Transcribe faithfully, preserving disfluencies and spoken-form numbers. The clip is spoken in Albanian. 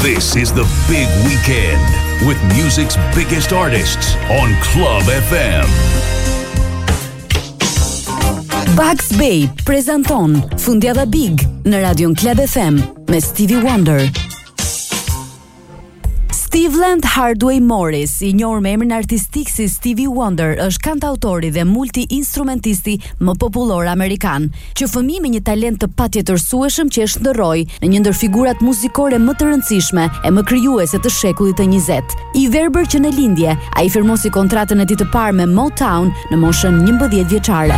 This is the big weekend with music's biggest artists on Club F M. Bugs Bay prezanton Fundjava Big në Radion Club F M me Stevie Wonder. Steveland Hardway Morris, i njohur me emrin artistik si Stevie Wonder, është kantautori dhe multi-instrumentisti më popullor amerikan, që fëmijë me një talent të patjetërsueshëm që e shndërroi në një ndër figurat muzikore më të rëndësishme e më krijuese të shekullit të njëzet. I verbër që në lindje ai firmosi kontratën e tij të parë me Motown në moshën njëmbëdhjetë vjeçare.